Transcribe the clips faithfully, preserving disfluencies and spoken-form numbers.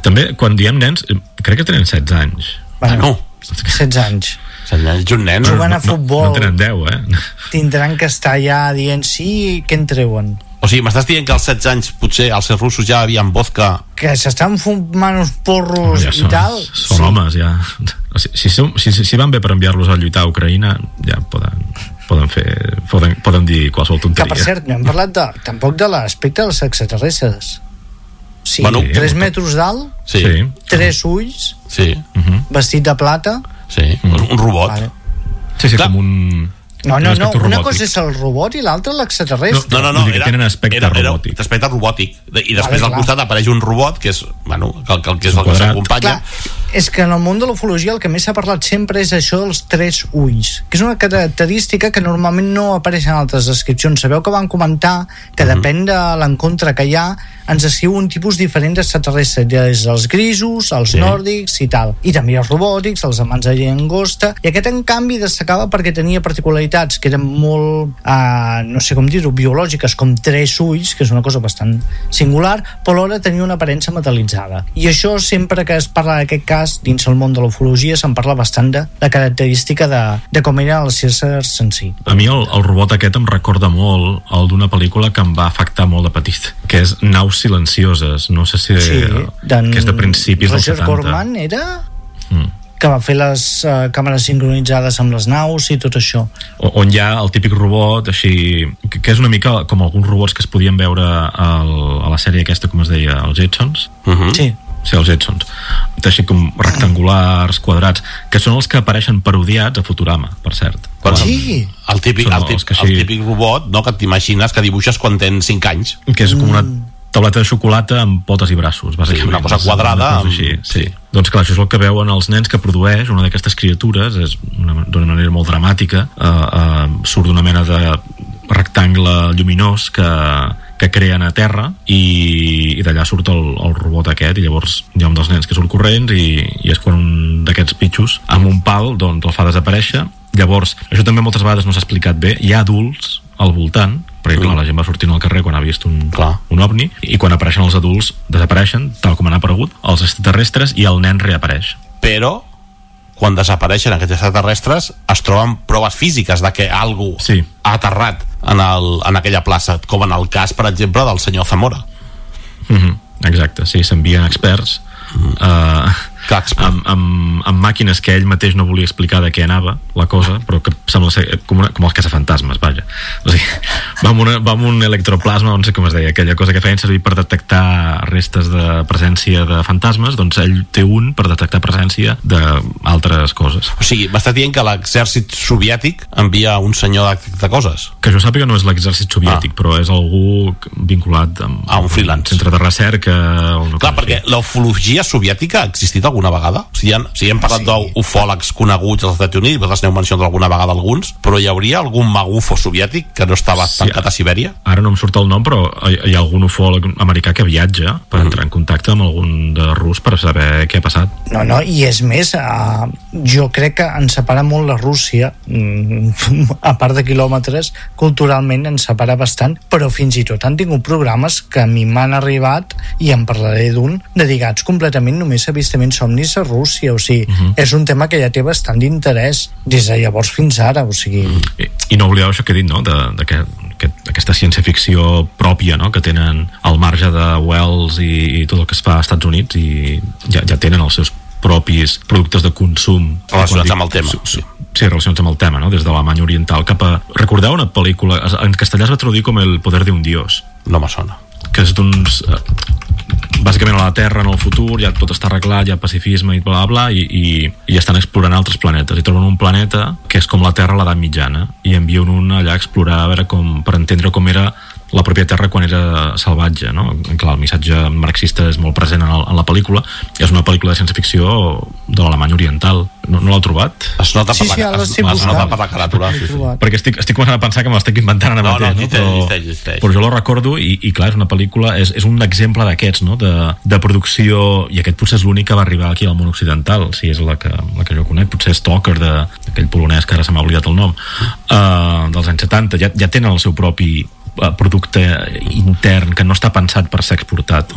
També, quan diem nens, crec que tenen setze anys. Bueno, setze anys. setze anys, un nen. Jugant a no, futbol. No, no tenen deu, eh? Tindran que estar ja dient sí, què en treuen? O sigui, m'estàs dient que als setze anys potser els russos ja havien vodka... Que s'estan fumant uns porros ja són, i tal. Són sí. homes, ja. Si, si, si, si van bé per enviar-los a lluitar a Ucraïna, ja poden, poden fer... Poden, poden dir qualsevol tonteria. Que, per cert, no hem parlat de, tampoc de l'aspecte dels extraterrestres. Sí, bueno, tres metres d'alt, sí. tres ulls, sí. uh-huh. vestit de plata. Sí, uh-huh. un robot. Vale. Sí, sí, Clar. com un... No, no, no, una cosa és el robot i l'altra l'extraterrestre. No, no, no, era, tenen aspecte era, era robòtic. aspecte robòtic. I després vale, al costat apareix un robot que és, bueno, que, que, que és el quadrat. que s'acompanya. Clar, és que en el món de l'ufologia el que més s'ha parlat sempre és això dels tres ulls, que és una característica que normalment no apareix en altres descripcions. Sabeu que van comentar que uh-huh. depèn de l'encontre que hi ha, ens escriu un tipus diferent d'extraterrestres, des dels grisos, els sí. nòrdics i tal. I també els robòtics, els amants de llangosta. I aquest, en canvi, destacava perquè tenia particularitats que eren molt, uh, no sé com dir-ho, biològiques, com tres ulls, que és una cosa bastant singular, però alhora tenia una aparença metal·litzada. I això, sempre que es parla d'aquest cas, dins el món de l'ufologia, se'n parla bastant de la característica de, de com eren els éssers en si. A mi el, el robot aquest em recorda molt el d'una pel·lícula que em va afectar molt de petit, que és Naus silencioses, no sé si sí, que és de principis dels setanta. Roger Corman era mm. que va fer les uh, càmeres sincronitzades amb les naus i tot això. O, on hi ha el típic robot així, que, que és una mica com alguns robots que es podien veure al, a la sèrie aquesta, com es deia, els Jetsons. Uh-huh. Sí. Sí, els Jetsons. Així com rectangulars, quadrats, que són els que apareixen parodiats a Futurama, per cert. Quan sí. El típic, el, típic, així... el típic robot, no?, que t'imagines que dibuixes quan tens cinc anys. Que és com una tauleta de xocolata amb potes i braços, bàsicament. Sí, una cosa quadrada. Una cosa així, amb... sí. Doncs clar, això és el que veuen els nens que produeix una d'aquestes criatures, és d'una manera molt dramàtica, eh, eh, surt d'una mena de rectangle lluminós que, que creen a terra i, i d'allà surt el, el robot aquest, i llavors hi ha un dels nens que surt corrents i, i és quan un d'aquests pitxos amb un pal doncs el fa desaparèixer. Llavors, això també moltes vegades no s'ha explicat bé, hi ha adults al voltant, perquè clar, la gent va sortint al carrer quan ha vist un, un ovni, i quan apareixen els adults desapareixen, tal com han aparegut els extraterrestres, i el nen reapareix. Però quan desapareixen aquests extraterrestres es troben proves físiques de que algú sí. ha aterrat en, el, en aquella plaça, com en el cas, per exemple, del senyor Zamora. Mm-hmm. Exacte, sí, s'envien experts mm-hmm. uh, amb, amb, amb màquines que ell mateix no volia explicar de què anava la cosa, però que sembla ser com, una, com els caçafantasmes, vaja. O sigui, va amb, una, va amb un electroplasma, no sé com es deia, aquella cosa que feien servir per detectar restes de presència de fantasmes, doncs ell té un per detectar presència d'altres coses. O sigui, m'estàs dient que l'exèrcit soviètic envia un senyor de detectar coses? Que jo sàpiga no és l'exèrcit soviètic, ah. però és algú vinculat amb, a un freelance. Un centre de recerca. Clar, perquè la ufologia soviètica ha existit alguna vegada? O sigui, han, o sigui hem parlat sí. d'ufòlegs coneguts als Estats Units, vosaltres n'heu mencionat alguna vegada alguns, però hi hauria algun magufo soviètic que no estava sí, tancat a Sibèria? Ara no em surt el nom, però hi, hi ha algun ufòleg americà que viatja per mm. entrar en contacte amb algun de rus per saber què ha passat. No, no, i és més, uh, jo crec que ens separa molt la Rússia, mm, a part de quilòmetres, culturalment ens separa bastant, però fins i tot han tingut programes que a mi m'han arribat, i en parlaré d'un, dedicats completament només a avistaments somnis a Rússia, o sigui, uh-huh. és un tema que ja té bastant d'interès des de llavors fins ara, o sigui... I, i no oblideu això que he dit, no?, de, de que, que aquesta ciència-ficció pròpia, no?, que tenen al marge de Wells i, i tot el que es fa als Estats Units, i ja, ja tenen els seus propis productes de consum relacionats amb el tema. Sí, sí, relacionats amb el tema, no?, des de l'Alemanya Oriental cap a... Recordeu una pel·lícula, en castellà es va traduir com El poder de un dios. No me sona. Que és d'uns... bàsicament a la Terra en el futur ja tot està arreglat, hi ha pacifisme i bla bla, i, i, i estan explorant altres planetes i troben un planeta que és com la Terra a l'edat mitjana, i envien un allà a explorar a veure com, per entendre com era la pròpia Terra quan era salvatge, no? Clar, el missatge marxista és molt present en, el, en la pel·lícula. És una pel·lícula de ciència-ficció de l'Alemanya Oriental. No, no l'heu trobat? Es nota sí, per, sí, la, es, es nota per la caràtula. Sí, sí. Perquè estic, estic començant a pensar que me l'estic inventant ara no, mateix, no, no? Però, existeix, existeix. però jo la recordo i, i clar, és una pel·lícula, és, és un exemple d'aquests, no?, de, de producció, i aquest potser és l'únic que va arribar aquí al món occidental, si és la que, la que jo conec, potser és Stalker, d'aquell polonès que ara se m'ha oblidat el nom, uh, dels anys setanta, ja, ja tenen el seu propi producte intern que no està pensat per ser exportat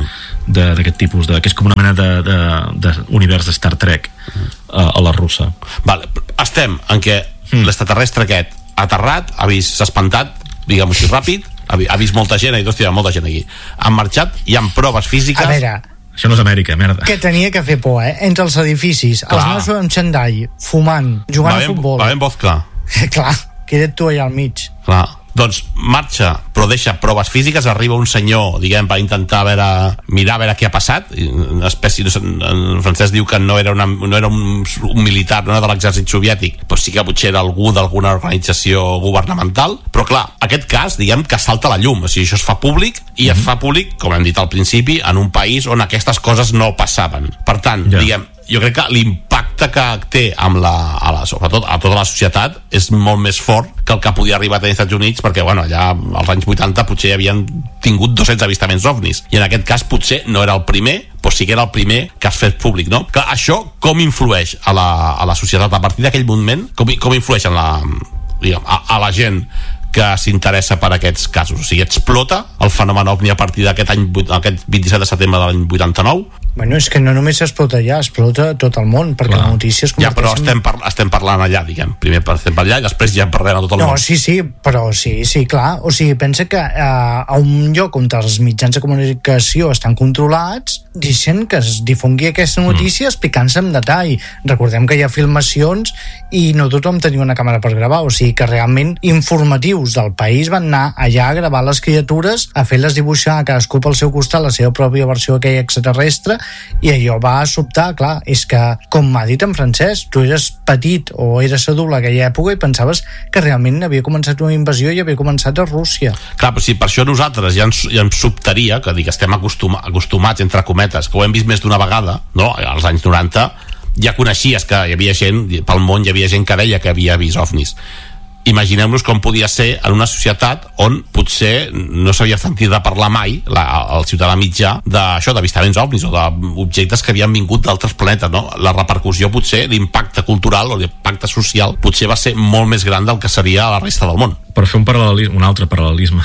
d'aquest tipus, de, que és com una mena d'univers de, de, de Star Trek a, a la russa. Vale, estem en què mm. l'extraterrestre aquest ha aterrat, ha vist, s'ha espantat, diguem-ho així ràpid, ha, ha vist molta gent, ha dit, hòstia, molta gent aquí. Han marxat, hi ha proves físiques... A veure... Això no és Amèrica, merda. Que tenia que fer por, eh? Entre els edificis, clar. Els meus amb xandall, fumant, jugant a futbol... Va ben vodka. Clar, queda't tu allà al mig. Clar. Doncs marxa, però deixa proves físiques, arriba un senyor, diguem, va intentar a veure, mirar a veure què ha passat, una espècie, en francès diu que no era, una, no era un, un militar, no era de l'exèrcit soviètic, però sí que potser era algú d'alguna organització governamental, però clar, aquest cas, diguem, que salta a la llum, o sigui, això es fa públic, i es fa públic, com hem dit al principi, en un país on aquestes coses no passaven. Per tant, ja. diguem, jo crec que l'impacte que té amb la, a la, sobretot a tota la societat és molt més fort que el que podia arribar a tenir als Estats Units, perquè bueno, allà als anys vuitanta potser havien tingut dos-cents avistaments ovnis, i en aquest cas potser no era el primer, però sí que era el primer que es fet públic, no? Que això com influeix a la, a la societat a partir d'aquell moment, com, com influeix en la, diguem, a, a la gent que s'interessa per aquests casos? O sigui, explota el fenomen ovni a partir d'aquest any, aquest vint-i-set de setembre de l'any vuitanta-nou? Bueno, és que no només explota allà, explota tot el món, perquè la notícia es ja, però estem, par estem parlant allà, diguem, primer estem parlant allà i després ja parlem a tot el no, món. Sí, sí, però sí, sí, clar, o sigui, pensa que eh, a un lloc on els mitjans de comunicació estan controlats, deixen que es difongui aquesta notícia mm. explicant-se en detall. Recordem que hi ha filmacions i no tothom tenia una càmera per gravar, o sigui que realment informatius del país van anar allà a gravar les criatures, a fer-les dibuixar cadascú pel seu costat la seva pròpia versió d'aquell extraterrestre, i allò va sobtar, clar, és que com m'ha dit en francès, tu eres petit o eres adult a aquella època i pensaves que realment havia començat una invasió i havia començat a Rússia. Clar, però si per això nosaltres ja ens, ja ens sobtaria, que dic, estem acostuma, acostumats entre cometes, que ho hem vist més d'una vegada, no? Als anys noranta ja coneixies que hi havia gent, pel món hi havia gent que deia que havia vist ovnis. Imaginem-nos com podia ser en una societat on potser no s'havia sentit de parlar mai la, el ciutadà mitjà d'això, d'avistaments ovnis o d'objectes que havien vingut d'altres planetes, no? La repercussió potser, l'impacte cultural o l'impacte social potser va ser molt més gran del que seria a la resta del món. Per fer un paral·lelisme, un altre paral·lelisme,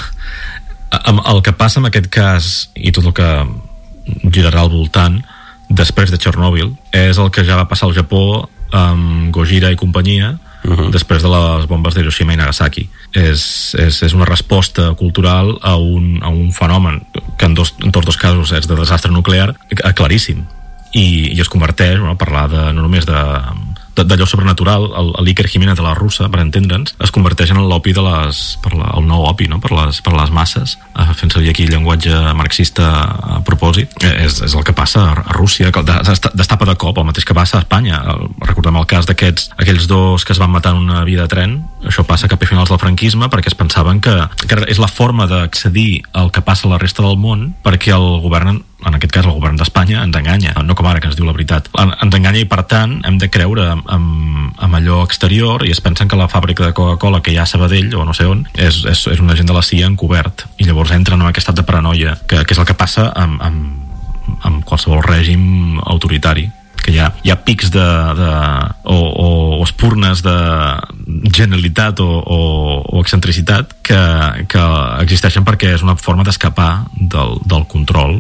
el que passa en aquest cas i tot el que girarà al voltant després de Chernobyl és el que ja va passar al Japó amb Gojira i companyia. Uh-huh. Després de les bombes d'Hiroshima i Nagasaki. És, és, és una resposta cultural a un, a un fenomen que en, dos, en tots dos casos és de desastre nuclear claríssim, i, i es converteix, bueno, a parlar de, no només de d'allò sobrenatural, el, el Iker Jiménez de la russa, per entendre'ns, es converteix en l'opi de les, per la, el nou opi, no? per, les, per les masses, eh, fent servir aquí llenguatge marxista a propòsit. Eh, és, és el que passa a, a Rússia, que destapa de cop, el mateix que passa a Espanya. El, recordem el cas d'aquests, aquells dos que es van matar en una via de tren. Això passa cap a finals del franquisme, perquè es pensaven que, que és la forma d'accedir al que passa a la resta del món, perquè el govern, en aquest cas el govern d'Espanya, ens enganya, no com ara que ens diu la veritat, ens enganya, i per tant hem de creure amb, amb allò exterior, i es pensen que la fàbrica de Coca-Cola que hi ha a Sabadell o no sé on és, és, és una gent de la C I A encobert, i llavors entren en aquest estat de paranoia, que, que és el que passa amb, amb, amb qualsevol règim autoritari, que hi ha, hi ha pics de, de, o, o, o espurnes de genialitat o, o, o excentricitat que, que existeixen perquè és una forma d'escapar del, del control.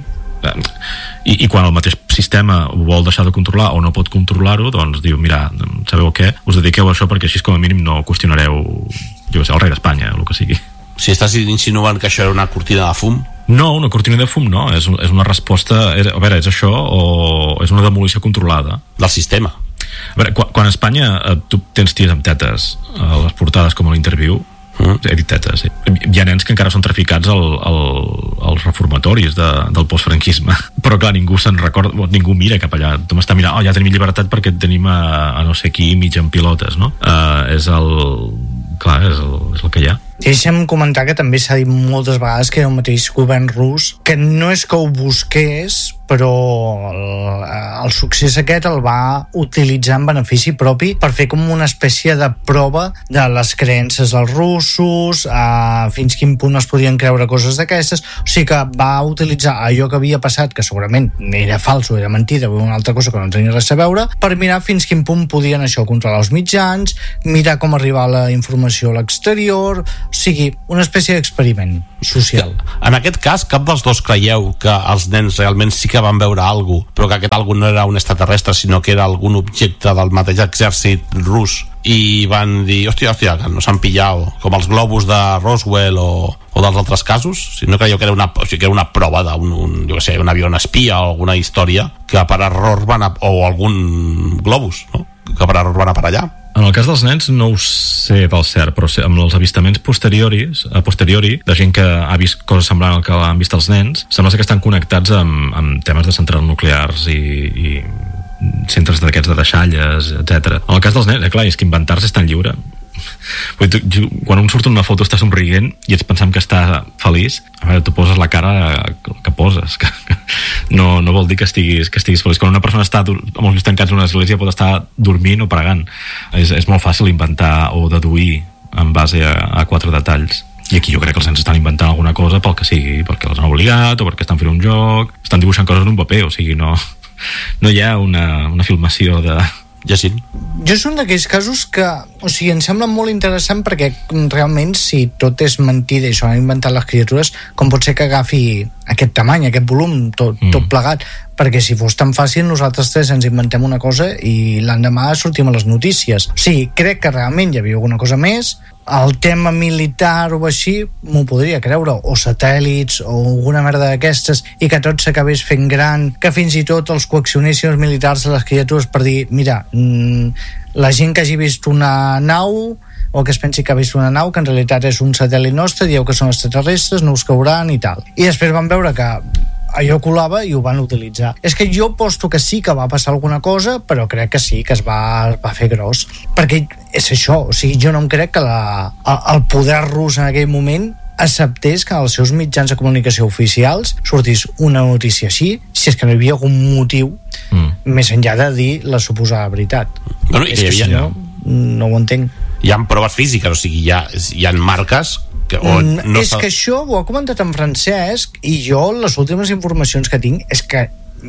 I, i quan el mateix sistema vol deixar de controlar o no pot controlar-ho, doncs diu, mira, sabeu què? Us dediqueu a això perquè així com a mínim no qüestionareu, jo què sé, el rei d'Espanya, el que sigui. Si estàs insinuant que això era una cortina de fum? No, una cortina de fum no, és, és una resposta, a veure, és això o és una demolició controlada del sistema. A veure, quan, quan a Espanya eh, tu tens tirs amb tetes a les portades com a l'interviu, Mm. he dit tetes, sí. Hi ha nens que encara són traficats al, al, als reformatoris de, del postfranquisme, però clar, ningú se'n recorda, ningú mira cap allà, tothom està mirant, oh, ja tenim llibertat perquè tenim a, a no sé qui mig en pilotes, no? Uh, és el clar, és el, és el que hi ha. Deixa'm comentar que també s'ha dit moltes vegades que el mateix govern rus, que no és que ho busqués, però el, el succés aquest el va utilitzar en benefici propi per fer com una espècie de prova de les creences dels russos, a fins quin punt es podien creure coses d'aquestes. O sigui que va utilitzar allò que havia passat, que segurament era falso, era mentida, o una altra cosa que no tenia res a veure, per mirar fins quin punt podien això controlar els mitjans, mirar com arribar la informació a l'exterior, O sigui, una espècie d'experiment social. En aquest cas, cap dels dos creieu que els nens realment sí que van veure alguna cosa, però que aquest alguna no era un extraterrestre, sinó que era algun objecte del mateix exèrcit rus, i van dir, hòstia, hòstia, que no s'han pillat, com els globus de Roswell o, o dels altres casos? Si no creieu que era una, o sigui, que era una prova d'un un, jo què sé, un avió espia o alguna història que per error van a, o algun globus, no? Que per error van a per allà. En el cas dels nens no ho sé del cert, però amb els avistaments posterioris, a posteriori, de gent que ha vist coses semblants al que han vist els nens, sembla que estan connectats amb, amb temes de centrals nuclears i, i centres d'aquests de deixalles, etcètera. En el cas dels nens, eh, clar, és que inventar-se és tan lliure. Tu, tu, quan un surt en una foto està somrient i ets pensant que està feliç, a veure, tu poses la cara que poses, que no, no vol dir que estiguis, que estiguis feliç. Quan una persona està amb els ulls tancats en una església pot estar dormint o pregant. És, és molt fàcil inventar o deduir en base a, a quatre detalls. I aquí jo crec que els nens estan inventant alguna cosa pel que sigui, perquè els han obligat o perquè estan fent un joc, estan dibuixant coses en un paper, o sigui, no, no hi ha una, una filmació de... Jacint? Jo és un d'aquells casos que, o sigui, em sembla molt interessant perquè realment si tot és mentida i s'ho han inventat les criatures, com pot ser que agafi aquest tamany, aquest volum, tot, mm. tot plegat? Perquè si fos tan fàcil nosaltres tres ens inventem una cosa i l'endemà sortim a les notícies. O sigui, crec que realment hi havia alguna cosa més. El tema militar o així m'ho podria creure, o satèl·lits o alguna merda d'aquestes, i que tot s'acabés fent gran, que fins i tot els coaccionessin els militars a les criatures per dir, mira, mmm, la gent que hagi vist una nau o que es pensi que ha vist una nau que en realitat és un satèl·lit nostre, dieu que són extraterrestres, no us cauran i tal. I després van veure que allò colava i ho van utilitzar. És que jo posto que sí que va passar alguna cosa, però crec que sí, que es va, es va fer gros. Perquè és això, o sigui, jo no em crec que la, el poder rus en aquell moment acceptés que als seus mitjans de comunicació oficials sortís una notícia així, si és que no hi havia algun motiu mm. més enllà de dir la suposada veritat. Bueno, és que havia, si no, no ho entenc. Hi ha proves físiques, o sigui, hi ha, hi ha marques que, o no és que això ho ha comentat en Francesc i jo les últimes informacions que tinc és que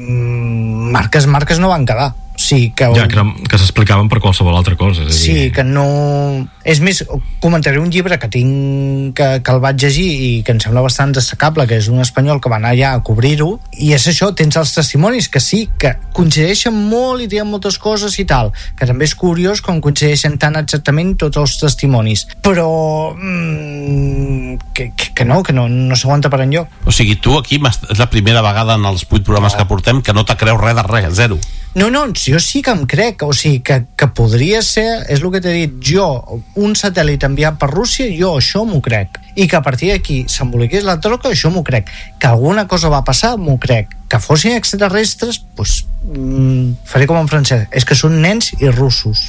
mm, marques, marques no van quedar. Sí, que, ja, que, que s'explicaven per qualsevol altra cosa. És sí, dir... que no... És més, comentaré un llibre que tinc que, que el vaig llegir i que em sembla bastant destacable, que és un espanyol que va anar allà a cobrir-ho, i és això, tens els testimonis que sí, que coincideixen molt i diuen moltes coses i tal, que també és curiós com coincideixen tan exactament tots els testimonis, però mmm, que, que, que no, que no, no s'aguanta per enlloc. O sigui, tu aquí és la primera vegada en els vuit programes no. que portem que no te creus res de res, zero. No, no, jo sí que em crec, o sigui, que, que podria ser, és el que t'he dit, jo, un satèl·lit enviat per Rússia, jo això m'ho crec. I que a partir d'aquí s'emboliqués la troca, això m'ho crec. Que alguna cosa va passar, m'ho crec. Que fossin extraterrestres, doncs, mmm, faré com en francès, és que són nens i russos.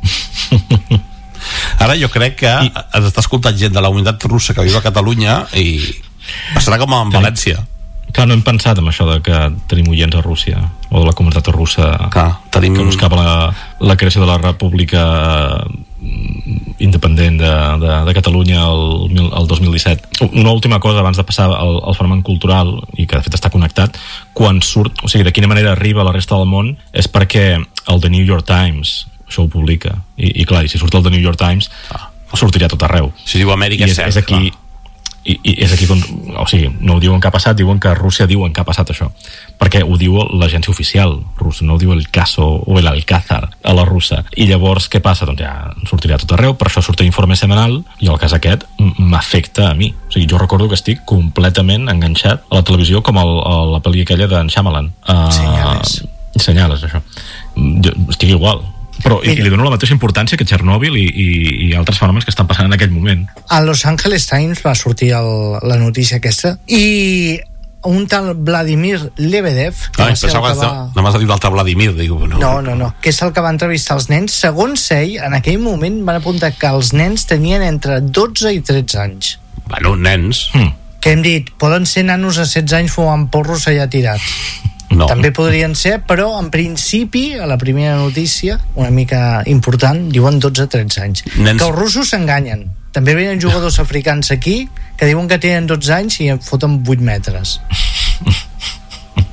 Ara jo crec que I... ens està escoltant gent de la unitat russa que viu a Catalunya i passarà com en València. Clar, no hem pensat en això de que tenim oients a Rússia o de la comunitat russa. Clar, tenim... que buscava la, la creació de la república independent de, de, de Catalunya el, el dos mil disset. Una última cosa abans de passar al, al fenomen cultural, i que de fet està connectat, quan surt, o sigui, de quina manera arriba a la resta del món és perquè el The New York Times això ho publica, i, i clar, i si surt el The New York Times ah. sortirà tot arreu. Si diu Amèrica és, és, és aquí clar. I, i és aquí on, o sigui, no ho diuen que ha passat, diuen que a Rússia diuen que ha passat això, perquè ho diu l'agència oficial russa, no ho diu el Caso o l'Alcázar a la russa. I llavors què passa? Doncs ja sortirà tot arreu, per això surt l'informe setmanal, i el cas aquest m'afecta a mi. O sigui, jo recordo que estic completament enganxat a la televisió com el, a la pel·li aquella d'en Shyamalan. Uh, Senyales. Senyales, això. Jo estic igual. Però i, i li dono la mateixa importància que Txernòbil i, i, i altres fenòmens que estan passant en aquell moment. A Los Angeles Times va sortir el, la notícia aquesta i un tal Vladimir Lebedev que ah, pensava que, que va... no m'has dit l'altre Vladimir digo, no. no, no, no, que és el que va entrevistar els nens. Segons ell, en aquell moment van apuntar que els nens tenien entre dotze i tretze anys. Bueno, nens hmm. Que hem dit, poden ser nanos de setze anys fumant porros allà tirats. No. També podrien ser, però en principi a la primera notícia, una mica important, diuen dotze a tretze anys. Nens... Que els russos s'enganyen. També venen jugadors africans aquí que diuen que tenen dotze anys i en foten vuit metres.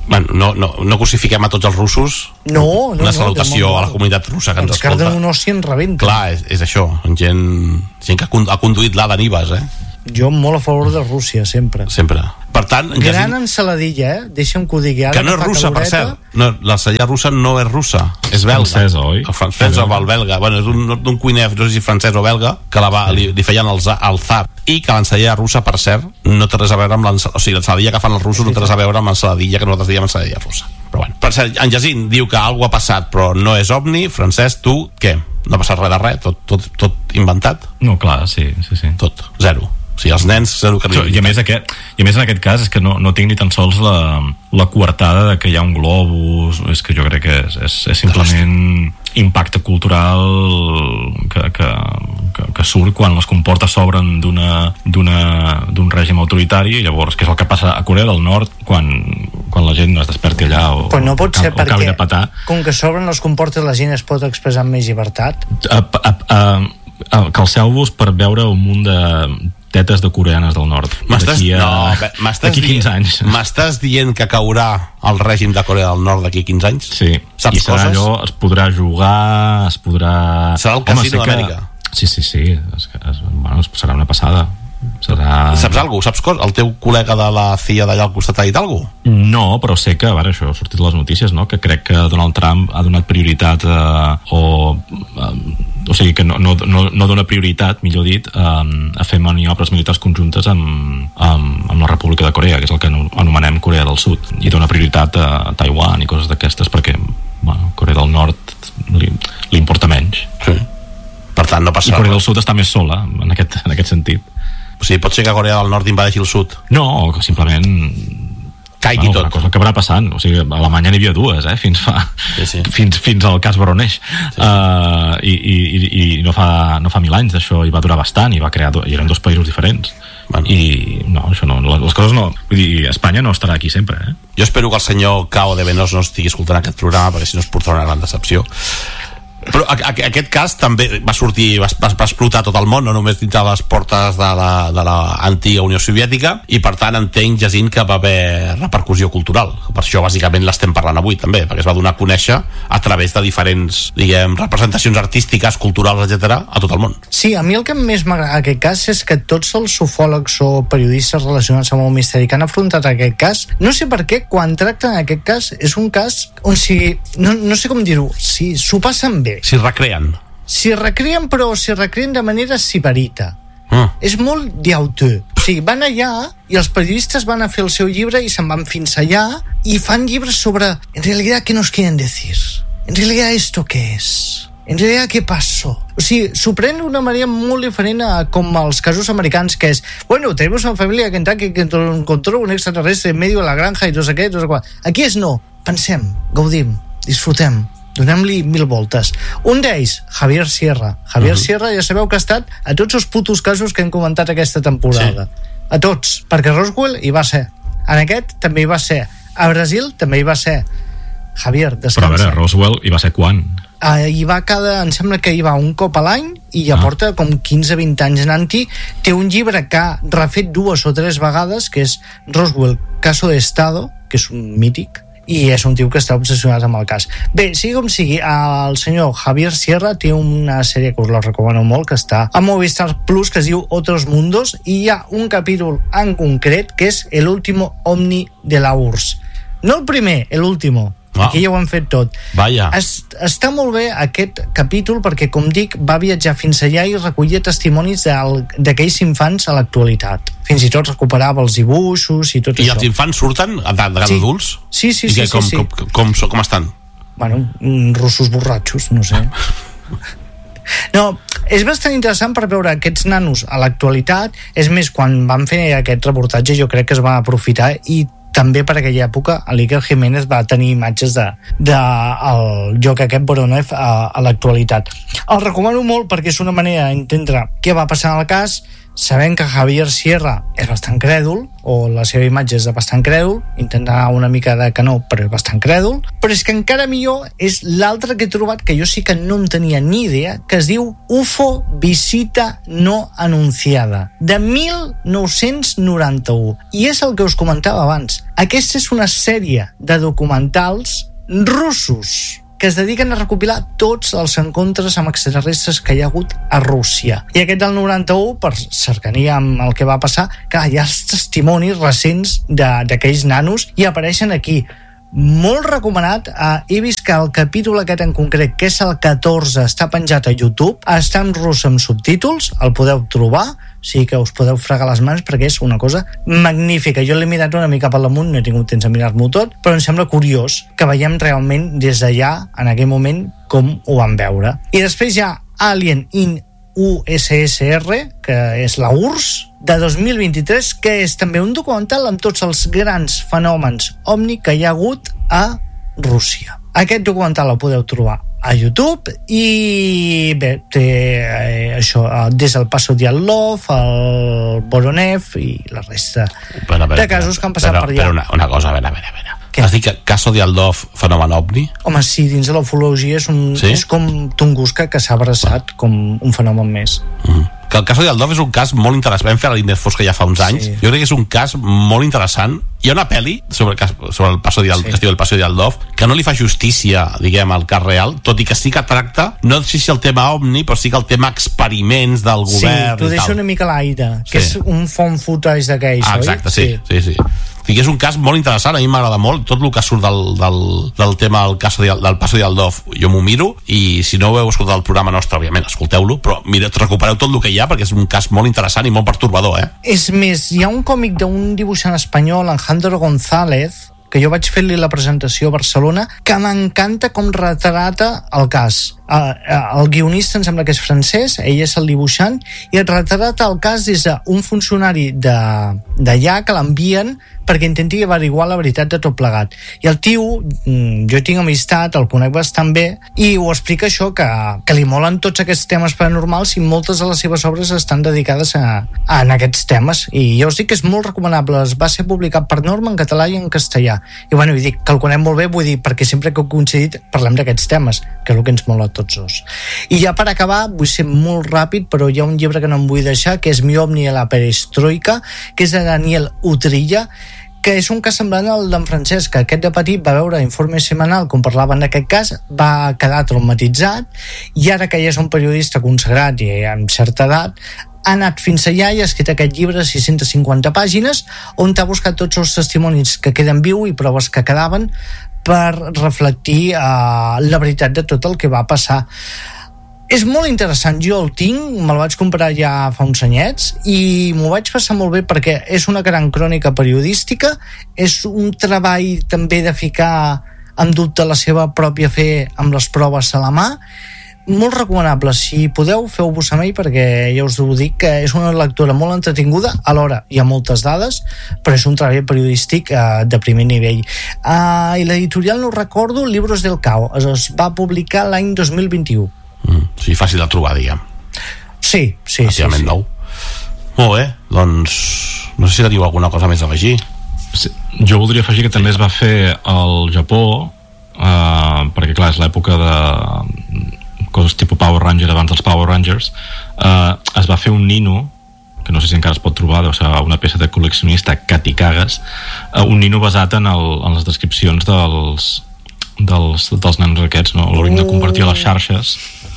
bueno, no, no, no crucifiquem a tots els russos. No, no, una salutació no, a la comunitat russa que ens, ens escolta. Ens carden un ossi en rebenta. Clar, és, és això, gent, gent que ha conduït l'Ada Nivas, eh? Jo molt a favor de Rússia, sempre. Sempre. Per tant... Gran ja... ensaladilla, eh? Deixa'm que ho digui. Ara que no és russa, caloreta... per cert. No, l'ensaladilla russa no és russa, és belga. Francesa, oi? El francès o el belga. Bueno, és un, un cuiner, no sé si francès o belga, que la va, li, li feien el, el zar. I que l'ensaladilla russa, per cert, no té res a veure amb l'ensaladilla... O sigui, l'ensaladilla que fan els russos no té res a veure amb l'ensaladilla que nosaltres diem ensaladilla russa. Però bueno. Per cert, en Jacint diu que alguna ha passat, però no és ovni. Francesc, tu, què? No ha passat res de res? Tot, tot, tot inventat? No, clar, sí, sí, sí. Tot, zero. O sigui, els nens zero que I a més, aquest, i a més en aquest cas és que no, no tinc ni tan sols la, la coartada de que hi ha un globus. És que jo crec que és, és, és simplement impacte cultural que, que, que, que surt quan les comportes s'obren d'un règim autoritari. I llavors, què és el que passa a Corea del Nord quan, quan la gent no es desperti allà o, però no pot ser o acabi de petar? Com que s'obren les comportes la gent es pot expressar amb més llibertat? A, a, a, a, calceu-vos per veure un munt de tetes de coreanes del nord d'aquí a no, quinze anys. M'estàs dient que caurà el règim de Corea del Nord d'aquí quinze anys? Sí, saps i serà coses? Allò, es podrà jugar, es podrà... Serà el casino d'Amèrica? Sí, sí, sí, es, es, bueno, serà una passada. Serà... Saps alguna cosa? Saps cosa? El teu col·lega de la C I A d'allà al costat ha dit alguna cosa? No, però sé que, a veure, això ha sortit a les notícies, no? Que crec que Donald Trump ha donat prioritat a, o, a, o sigui que no, no, no, no dona prioritat, millor dit, a, a fer maniobres militars conjuntes amb, amb, amb la República de Corea, que és el que anomenem Corea del Sud, i dona prioritat a Taiwan i coses d'aquestes perquè, bueno, Corea del Nord li, li importa menys. Sí. Per tant, no passa I Corea del Sud està més sola en aquest, en aquest sentit. O sigui, pot ser que Corea del Nord invadeixi el sud? No, que simplement caigui bueno, tot. Una cosa que acabarà passant. O sigui, a Alemanya n'hi havia dues, eh? Fins, fa, sí, sí. fins, fins al cas Voronezh. Sí. Uh, i, i, I no fa, no fa mil anys d'això, i va durar bastant, i va crear do, i eren dos països diferents. Bueno. I no, això no, les coses no... Vull dir, Espanya no estarà aquí sempre, eh? Jo espero que el senyor Cao de Venós no estigui escoltant aquest programa, perquè si no es portarà una gran decepció. Però a, a, aquest cas també va sortir, va, va explotar tot el món, no només dintre les portes de la, de la antiga Unió Soviètica, i per tant entenc, Jacint, que va haver repercussió cultural. Per això bàsicament l'estem parlant avui també, perquè es va donar a conèixer a través de diferents, diguem, representacions artístiques, culturals, etcètera, a tot el món. Sí, a mi el que més m'agrada en aquest cas és que tots els ufòlegs o periodistes relacionats amb el misteri que han afrontat aquest cas, no sé per què, quan tracten aquest cas, és un cas on si, no, no sé com dir-ho, si s'ho passen bé. Si recreen. Si recreen, però si recreen de manera sibarita. Ah. És molt d'autor. O sigui, van allà i els periodistes van a fer el seu llibre i se'n van fins allà i fan llibres sobre, en realitat, què nos quieren decir? En realitat, esto què és? En realitat, què passó? O sigui, s'ho pren d'una manera molt diferent a com els casos americans, que és, bueno, tenemos una familia de Kentucky que encontró un extraterrestre en medio de la granja i no sé què, no sé què. Aquí és no. Pensem, gaudim, disfrutem, donem-li mil voltes. Un d'ells, Javier Sierra. Javier uh -huh. Sierra ja sabeu que ha estat a tots els putos casos que hem comentat aquesta temporada. Sí. A tots, perquè Roswell hi va ser. En aquest també hi va ser. A Brasil també hi va ser. Javier, descansa. Però a veure, Roswell hi va ser quan? Uh, hi va cada, em sembla que hi va un cop a l'any i ja ah. porta com quinze vint anys anant-hi. Té un llibre que ha refet dues o tres vegades, que és Roswell, Caso de Estado, que és un mític, i és un tio que està obsessionat amb el cas. Bé, sigui com sigui, el senyor Javier Sierra té una sèrie que us la recomano molt, que està a Movistar Plus, que es diu Otros Mundos, i hi ha un capítol en concret que és El último ovni de la U R S S. No el primer, l'último. Ah. Aquí ja ho han fet tot. Vaja. Es, està molt bé aquest capítol perquè, com dic, va viatjar fins allà i recollia testimonis d'aquells infants a l'actualitat. Fins i tot recuperava els dibuixos i tot I això. I els infants surten d'adults? Sí, sí, sí. I que, sí, com, sí. Com, com, com, com estan? Bueno, russos borratxos, no sé. No, és bastant interessant per veure aquests nanos a l'actualitat. És més, quan van fer aquest reportatge jo crec que es va aprofitar, i també per aquella època l'Iker Jiménez va tenir imatges de, de el lloc aquest Voronezh a, a l'actualitat. El recomano molt perquè és una manera d'entendre què va passar en el cas, sabent que Javier Sierra és bastant crèdul, o la seva imatge és de bastant crèdul, intenta anar una mica de que no, però és bastant crèdul, però és que encara millor és l'altre que he trobat, que jo sí que no en tenia ni idea, que es diu U F O Visita No Anunciada, de mil nou-cents noranta-u, i és el que us comentava abans. Aquesta és una sèrie de documentals russos que es dediquen a recopilar tots els encontres amb extraterrestres que hi ha hagut a Rússia. I aquest del noranta-u, per cercania amb el que va passar, clar, hi ha els testimonis recents d'aquells nanos i apareixen aquí. Molt recomanat. Uh, he vist que el capítol aquest en concret, que és el catorze, està penjat a YouTube, està en rus amb subtítols, el podeu trobar, o sigui que us podeu fregar les mans perquè és una cosa magnífica. Jo l'he mirat una mica per l'amunt, no he tingut temps de mirar-m'ho tot, però em sembla curiós que veiem realment des d'allà, en aquell moment, com ho van veure. I després hi ha Alien in U S S R, que és la U R S S, de dos mil vint-i-tres, que és també un documental amb tots els grans fenòmens ovni que hi ha hagut a Rússia. Aquest documental el podeu trobar a YouTube i bé, té eh, això, des del Paso Diatlov, el Voronev i la resta bueno, veure, de casos que han passat però, per allà. Però una, una cosa, a veure, a veure, a veure. Què? Has dit que Caso Diatlov, fenomen ovni? Home, sí, dins de la ufologia és, un, sí? és com Tunguska, que s'ha abraçat com un fenomen més. Mm. Que el cas de Diatlov és un cas molt interessant. Vam fer a l'Índex Fosca ja fa uns anys. Sí. Jo crec que és un cas molt interessant. Hi ha una pel·li sobre el, cas, sobre el Paso Diatlov, sí. que es diu el Paso Diatlov, que no li fa justícia, diguem, al cas real, tot i que sí que tracta, no sé si el tema ovni, però sí que el tema experiments del govern i tal. Sí, t'ho deixo una mica a l'aire, sí. que és un font footage d'aquells, ah, exacte, oi? sí, sí, sí. sí. És un cas molt interessant, a mi m'agrada molt tot el que surt del, del, del tema del, caso de, del Paso Diatlov, jo m'ho miro, i si no heu escoltat el programa nostre, òbviament, escolteu-lo, però mireu, recupereu tot el que hi ha, perquè és un cas molt interessant i molt pertorbador, eh? És més, hi ha un còmic d'un dibuixant espanyol, Alejandro González, que jo vaig fer-li la presentació a Barcelona, que m'encanta com retrata el cas. El guionista em sembla que és francès, ell és el dibuixant, i et retrata el cas des d'un funcionari d'allà que l'envien perquè intenti averiguar la veritat de tot plegat. I el tio, jo tinc amistat, el conec bastant bé, i ho explica això, que, que li molen tots aquests temes paranormals i moltes de les seves obres estan dedicades a, a en aquests temes. I jo us dic que és molt recomanable. Va ser publicat per Norma en català i en castellà. I bueno, i dic que el conec molt bé, vull dir, perquè sempre que he coincidit parlem d'aquests temes, que és el que ens mola a tots dos. I ja per acabar, vull ser molt ràpid, però hi ha un llibre que no em vull deixar, que és Mi ovni a la perestroika, que és de Daniel Utrilla, que és un cas semblant al d'en Francesc, que aquest de petit va veure Informe Semanal com parlaven d'aquest cas, va quedar traumatitzat, i ara que ja és un periodista consagrat i amb certa edat, ha anat fins allà i ha escrit aquest llibre de sis-centes cinquanta pàgines on t'ha buscat tots els testimonis que queden viu i proves que quedaven per reflectir eh, la veritat de tot el que va passar. És molt interessant, jo el tinc, me'l vaig comprar ja fa uns anyets i m'ho vaig passar molt bé perquè és una gran crònica periodística, és un treball també de ficar en dubte la seva pròpia fe amb les proves a la mà, molt recomanable. Si podeu, feu-vos amb ell, perquè ja us ho dic que és una lectura molt entretinguda, alhora hi ha moltes dades, però és un treball periodístic eh, de primer nivell. Uh, i l'editorial, no recordo, Libros del Cao, es, es va publicar l'any dos mil vint-i-u. Mm, sí, fàcil de trobar, diguem. Sí, sí, sí, sí. Nou. Molt bé, doncs no sé si teniu alguna cosa més a afegir. Sí, jo voldria afegir que també es va fer al Japó, eh, perquè clar, és l'època de coses tipus Power Ranger abans dels Power Rangers. eh, es va fer un nino que no sé si encara es pot trobar, deu ser una peça de col·leccionista que t'hi cagues, eh, un nino basat en, el, en les descripcions dels dels, dels nanos aquests, no? L'hauríem de compartir a les xarxes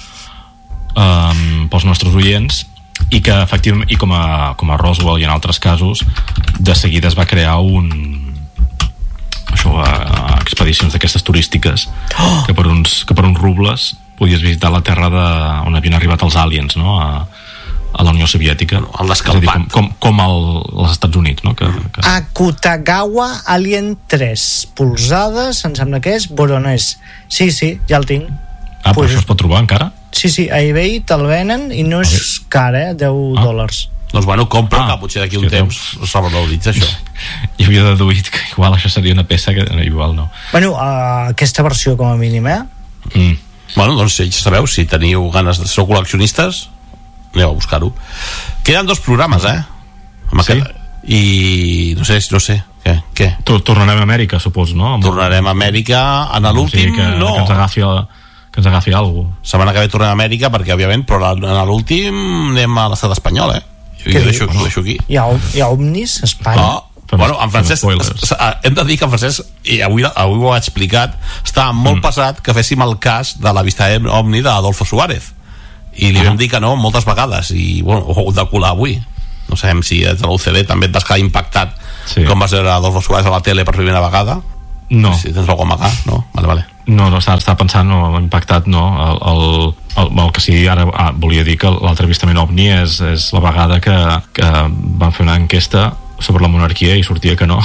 um, pels nostres oients, i que efectivament, i com a, com a Roswell i en altres casos, de seguida es va crear un això, a, a expedicions d'aquestes turístiques, oh! que, per uns, que per uns rubles podies visitar la terra de, on havien arribat els aliens, no? a, a la Unió Soviètica, el descampat, com, com, com el, els Estats Units, no? Que, que... Akutagawa Alien tres polzades, em sembla que és Voronezh. Sí, sí, ja el tinc. Ah, però pues... això es pot trobar encara? Sí, sí, a eBay te'l venen i no és okay. car, eh? deu ah. dòlars. Doncs bueno, compra, ah, que potser d'aquí un sí, temps es revaloritza això. Jo havia deduït que igual això seria una peça que igual no. Bueno, uh, aquesta versió com a mínim, eh? Mm. Bueno, doncs ja sabeu, si teniu ganes de ser col·leccionistes, aneu a buscar-ho. Queden dos programes, eh? Amb sí? aquest... I no sé, no sé què, què? Tornarem a Amèrica, supos, no? Tornarem a Amèrica en l'últim, sí, que, no que ens agafi, que ens agafi alguna cosa. setmana que ve tornem a Amèrica perquè òbviament, però en l'últim anem a l'estat espanyol, eh? Jo ho deixo, ho deixo aquí. Hi ha, hi ha ovnis a Espanya? Oh, bueno, en Francesc hem de dir que en Francesc, i avui, avui ho ha explicat, estava molt mm. passat que féssim el cas de la vista ovni d'Adolfo Suárez i li ah. vam dir que no moltes vegades i bueno, ho heu de colar avui. No sabem si des de l'U C D també et vas quedar impactat sí. com vas veure Adolfo Suárez a la tele per primera vegada. No. Si tens alguna cosa amagar, no? Vale, vale. No, no, estava pensant, no, impactat, no. El, el, el, el que sí, ara ah, volia dir que l'altre avistament ovni és, és la vegada que, que van fer una enquesta sobre la monarquia i sortia que no.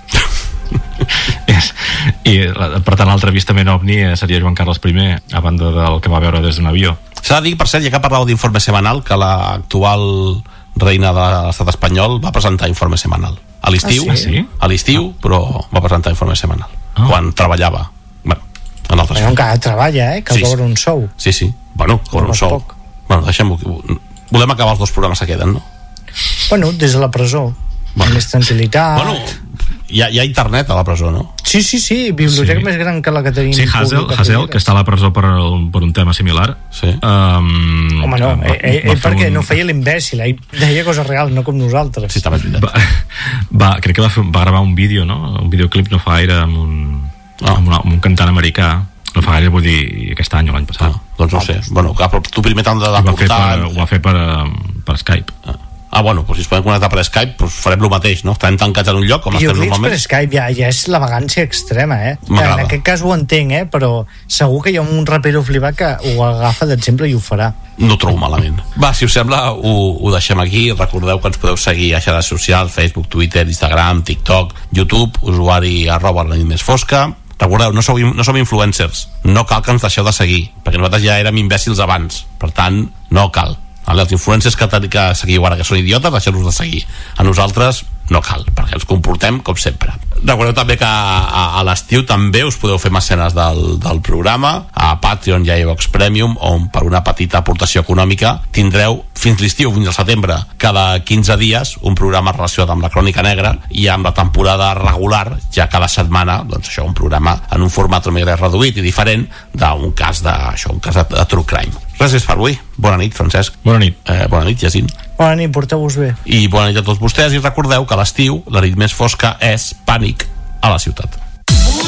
és, i per tant l'altre avistament ovni seria Joan Carles I, a banda del que va veure des d'un avió. S'ha de dir, per cert, ja que parlàveu d'informe setmanal, que l'actual reina de l'estat espanyol va presentar informe setmanal a l'estiu, ah, sí? a l'estiu ah. però va presentar informe setmanal ah. quan treballava, bueno, en altres però encara treballa, eh? Que sí, cobra un sou. sí, sí, bueno, cobra un sou poc. Bueno, deixem-ho, volem acabar els dos programes que queden, no? Bueno, des de la presó bueno. Més tranquil·litat. Bueno, hi ha, hi ha internet a la presó, no? Sí, sí, sí, biblioteca sí. Més gran que la que tenim. Sí, Hazel, Hazel que està a la presó per, per un tema similar. Sí. Um, Home, no, va, ell, ell perquè un... no feia l'imbècil, ell deia coses reals, no com nosaltres. Sí, també és veritat. Va, va, crec que va, fer, va gravar un vídeo, no? Un videoclip no fa gaire amb un, oh. amb, una, amb un cantant americà. No fa gaire, vull dir, aquest any o l'any passat. Ah, doncs no sé. Bueno, però tu primer t'han de deportar... Ho va fer per, per Skype. Ah. Ah, bueno, doncs si es poden connectar per Skype, doncs farem el mateix, no? Estarem tancats en un lloc, com estem normalment. Per Skype ja, ja és la vagància extrema, eh? En aquest cas ho entenc, eh? Però segur que hi ha un rapero flipat que ho agafa d'exemple i ho farà. No trobo malament. Va, si us sembla, ho, ho deixem aquí. Recordeu que ens podeu seguir a xarxes socials, Facebook, Twitter, Instagram, TikTok, YouTube, usuari arroba la nit més fosca. Recordeu, no, sou, no som influencers. No cal que ens deixeu de seguir, perquè nosaltres ja érem imbècils abans. Per tant, no cal. Els influencers que, que seguiu ara que són idiotes, deixeu-los de seguir. A nosaltres no cal, perquè ens comportem com sempre. Recordeu també que a, a l'estiu també us podeu fer mecenes del, del programa a Patreon i a iVox Premium, on per una petita aportació econòmica tindreu fins l'estiu, fins al setembre, cada quinze dies un programa relacionat amb la Crònica Negra, i amb la temporada regular ja cada setmana, doncs això, un programa en un format una mica reduït i diferent d'un cas de, això, un cas de, de true crime. Res més per avui. Bona nit, Francesc. Bona nit. Eh, bona nit, Jacint. Bona nit, porteu-vos bé. I bona nit a tots vostès, i recordeu que a l'estiu la nit més fosca és Pànic a la ciutat.